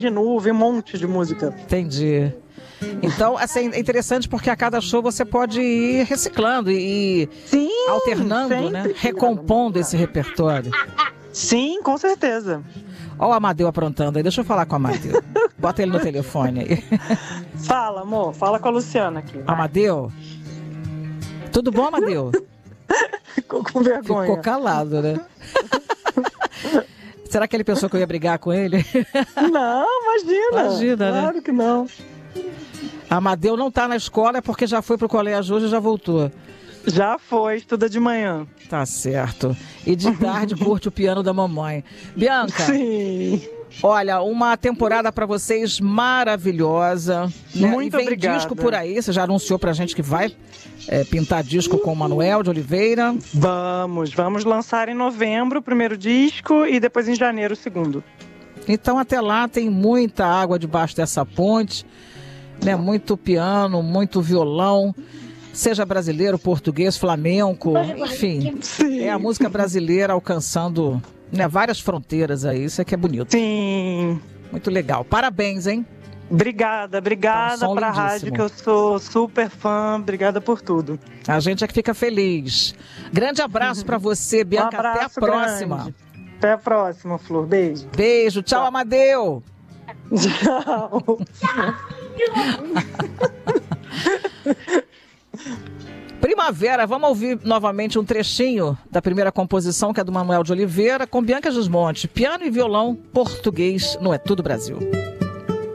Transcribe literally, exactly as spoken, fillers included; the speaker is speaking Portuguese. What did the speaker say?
de Nuvem, um monte de música. Entendi. Então, assim, é interessante porque a cada show você pode ir reciclando e Sim, alternando, sempre. né? Recompondo esse repertório. Sim, com certeza. Olha o Amadeu aprontando aí, deixa eu falar com o Amadeu. Bota ele no telefone aí. Fala, amor, fala com a Luciana aqui. Vai. Amadeu? Tudo bom, Amadeu? Ficou com vergonha. Ficou calado, né? Será que ele pensou que eu ia brigar com ele? Não, imagina. Imagina, né? Claro que não. Amadeu não tá na escola, é porque já foi pro colégio hoje e já voltou. Já foi, estuda de manhã. Tá certo. E de tarde curte o piano da mamãe. Bianca. Sim. Olha, uma temporada pra vocês maravilhosa. Né? Muito e vem obrigada. disco por aí, você já anunciou pra gente que vai é, pintar disco com o Manuel de Oliveira. Vamos, vamos lançar em novembro o primeiro disco e depois em janeiro o segundo. Então até lá tem muita água debaixo dessa ponte, né? Muito piano, muito violão. Seja brasileiro, português, flamenco, enfim. Sim. É a música brasileira alcançando, né, várias fronteiras aí. Isso é que é bonito. Sim. Muito legal. Parabéns, hein? Obrigada, obrigada Tá um som pra lindíssimo. rádio, que eu sou super fã. Obrigada por tudo. A gente é que fica feliz. Grande abraço pra você, Bianca. Um Até a abraço próxima. grande. Até a próxima, Flor. Beijo. Beijo. Tchau, Amadeu. Tchau. Primavera, vamos ouvir novamente um trechinho da primeira composição, que é do Manuel de Oliveira, com Bianca Gismonti. Piano e violão português no É Tudo Brasil.